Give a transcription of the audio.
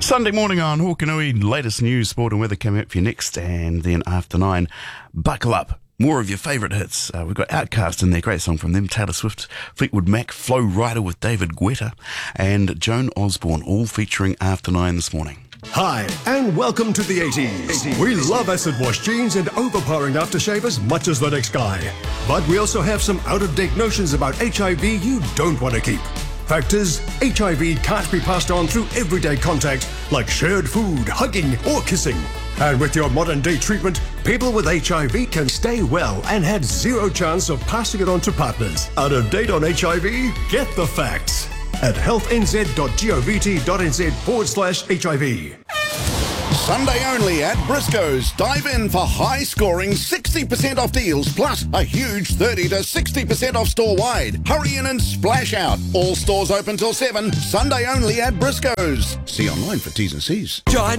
Sunday morning on Hawkanui, latest news, sport and weather coming up for you next, and then after 9, buckle up. More of your favourite hits. We've got Outcast in there, great song from them, Taylor Swift, Fleetwood Mac, Flow Rider with David Guetta, and Joan Osborne, all featuring after 9 this morning. Hi, and welcome to the 80s. We love acid wash jeans and overpowering aftershave as much as the next guy. But we also have some out-of-date notions about HIV you don't want to keep. Fact is, HIV can't be passed on through everyday contact like shared food, hugging, or kissing. And with your modern-day treatment, people with HIV can stay well and have zero chance of passing it on to partners. Out of date on HIV? Get the facts at healthnz.gov.nz/HIV. Sunday only at Briscoe's. Dive in for high-scoring 60% off deals plus a huge 30 to 60% off store-wide. Hurry in and splash out. All stores open till 7. Sunday only at Briscoe's. See online for T's and C's. John